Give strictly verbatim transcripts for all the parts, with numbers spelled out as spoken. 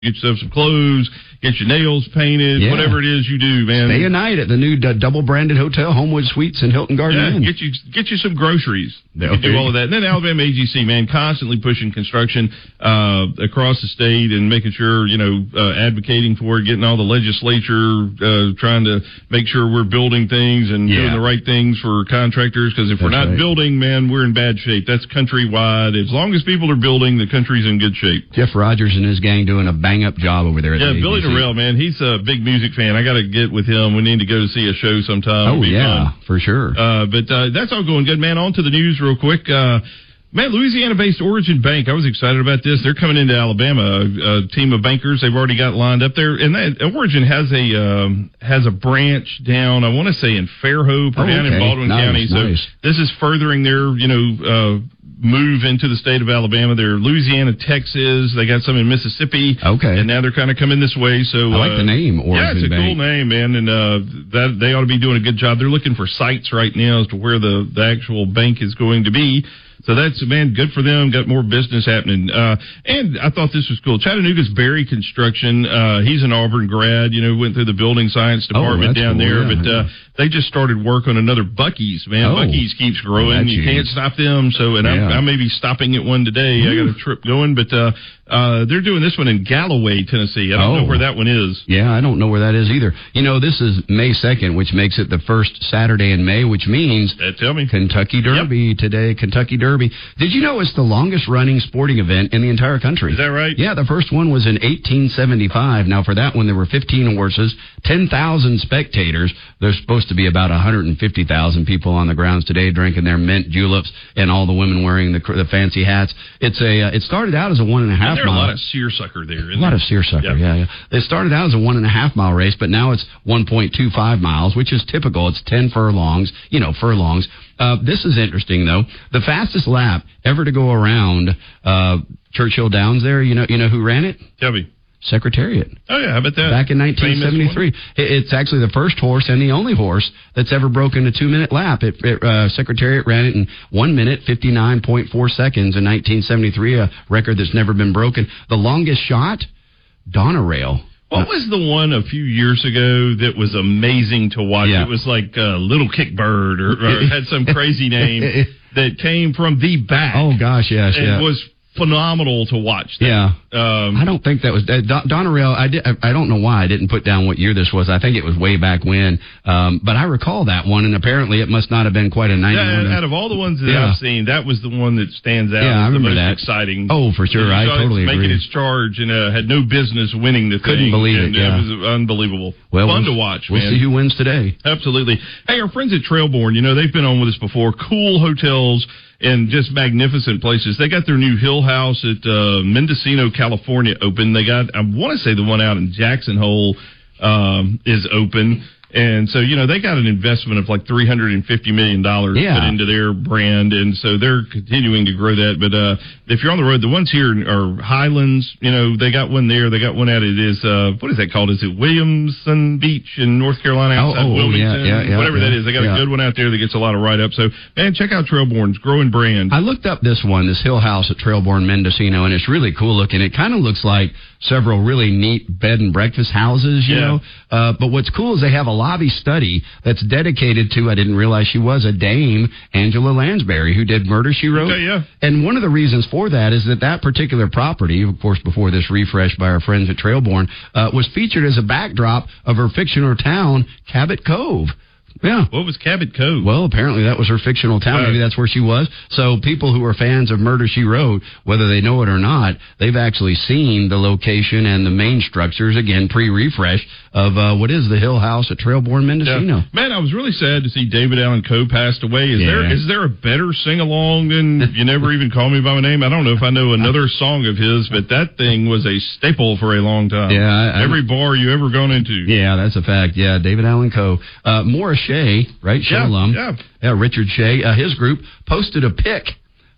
Get yourself some clothes, get your nails painted, yeah. whatever it is you do, man. Stay a night at the new d- double-branded hotel, Homewood Suites in Hilton Garden yeah, Inn. Get you get you some groceries. Okay. You can do all of that. And then Alabama A G C, man, constantly pushing construction uh, across the state and making sure, you know, uh, advocating for it, getting all the legislature uh, trying to make sure we're building things and yeah. doing the right things for contractors. Because if That's we're not right. building, man, we're in bad shape. That's countrywide. As long as people are building, the country's in good shape. Jeff Rogers and his gang doing a bang-up job over there. At yeah, the Billy Norrell, man, he's a big music fan. I got to get with him. We need to go to see a show sometime. Oh, yeah, fun. for sure. Uh, but uh, that's all going good, man. On to the news real quick. Uh, man, Louisiana-based Origin Bank, I was excited about this. They're coming into Alabama, a, a team of bankers they've already got lined up there. And that, Origin has a um, has a branch down, I want to say, in Fairhope or oh, down okay. in Baldwin nice, County. So nice. this is furthering their, you know, uh, move into the state of Alabama. They're Louisiana, Texas. They got some in Mississippi. Okay. And now they're kind of coming this way. So I like uh, the name, Origin Yeah, it's a Bank. cool name, man. And uh, that they ought to be doing a good job. They're looking for sites right now as to where the, the actual bank is going to be. So that's, man, good for them. Got more business happening. Uh, and I thought this was cool. Chattanooga's Berry Construction, uh, he's an Auburn grad, you know, went through the building science department oh, down cool, there. yeah, but, uh, yeah. they just started work on another Buc-ee's, man. Oh. Buc-ee's keeps growing. You can't stop them. So, and yeah. I, I may be stopping at one today. I got a trip going, but, uh, uh, they're doing this one in Galloway, Tennessee. I don't oh. know where that one is. Yeah, I don't know where that is either. You know, this is May second, which makes it the first Saturday in May, which means uh, tell me. Kentucky Derby yep. today, Kentucky Derby. Did you know it's the longest running sporting event in the entire country? Is that right? Yeah, the first one was in eighteen seventy-five. Now, for that one, there were fifteen horses, ten thousand spectators. There's supposed to be about one hundred fifty thousand people on the grounds today drinking their mint juleps and all the women wearing the, the fancy hats. It's a. Uh, it started out as a one and a half and there are mile. a lot of seersucker there. A lot there? of seersucker, yep. yeah, yeah. It started out as a one and a half mile race, but now it's one point two five miles, which is typical. It's ten furlongs, you know, furlongs. Uh, this is interesting, though. The fastest lap ever to go around uh, Churchill Downs there, you know, you know who ran it? Tell me. Secretariat. Oh, yeah, how about that? Back in nineteen seventy-three. It's actually the first horse and the only horse that's ever broken a two-minute lap. It, it, uh, Secretariat ran it in one minute, fifty-nine point four seconds in nineteen seventy-three, a record that's never been broken. The longest shot, Donerail. What was the one a few years ago that was amazing to watch? Yeah. It was like uh, Little Kickbird or, or had some crazy name that came from the back. Oh, gosh, yes, and yeah. was phenomenal to watch. That. Yeah. Um, I don't think that was uh, Don, Donerail. I did. I don't know why I didn't put down what year this was. I think it was way back when. Um, but I recall that one, and apparently it must not have been quite a ninety-one. Yeah, out of all the ones that yeah. I've seen, that was the one that stands out. Yeah, I as remember the most that. Exciting. Oh, for sure. I totally making agree. its charge and uh, had no business winning the Couldn't thing. believe and it. Yeah. It was unbelievable. Well, Fun we'll, to watch. We'll man. see who wins today. Absolutely. Hey, our friends at Trailborn, you know, they've been on with us before. Cool hotels and just magnificent places. They got their new Hill House at uh, Mendocino, California open. They got, I want to say the one out in Jackson Hole um, is open. And so, you know, they got an investment of like three hundred fifty million dollars yeah. put into their brand. And so they're continuing to grow that. But uh, if you're on the road, the ones here are Highlands. You know, they got one there. They got one out. It is, uh, what is that called? Is it Williamson Beach in North Carolina outside oh, oh, Wilmington? Yeah, yeah, yeah, Whatever yeah, that is. They got yeah. a good one out there that gets a lot of write-up. So, man, check out Trailborn's growing brand. I looked up this one, this Hill House at Trailborn, Mendocino, and it's really cool looking. It kind of looks like several really neat bed and breakfast houses, you yeah. know. Uh, but what's cool is they have a lobby study that's dedicated to, I didn't realize she was a dame, Angela Lansbury, who did Murder, She Wrote. Okay, yeah. And one of the reasons for that is that that particular property, of course, before this refresh by our friends at Trailborn, uh, was featured as a backdrop of her fictional town, Cabot Cove. Yeah. What was Cabot Cove? Well, apparently that was her fictional town. Uh, Maybe that's where she was. So people who are fans of Murder, She Wrote, whether they know it or not, they've actually seen the location and the main structures, again, pre-refresh, of uh, what is the Hill House at Trailborn, Mendocino. Yeah. Man, I was really sad to see David Allan Coe passed away. Is yeah. there is there a better sing-along than You Never Even Call Me By My Name? I don't know if I know another song of his, but that thing was a staple for a long time. Yeah, I, Every bar you ever gone into. Yeah, that's a fact. Yeah, David Allan Coe. Uh, Morris Shea, right? Shea yeah, alum. Yeah. Yeah, Richard Shea. Uh, his group posted a pic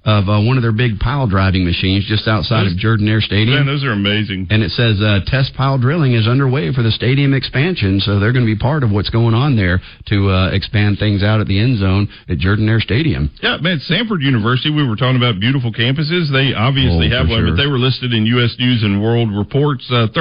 of uh, one of their big pile driving machines just outside those, of Jordan Air Stadium. Man, those are amazing. And it says uh, test pile drilling is underway for the stadium expansion, so they're going to be part of what's going on there to uh, expand things out at the end zone at Jordan Air Stadium. Yeah, man, Samford University, we were talking about beautiful campuses. They obviously oh, have one, sure. but they were listed in U S News and World Report's uh,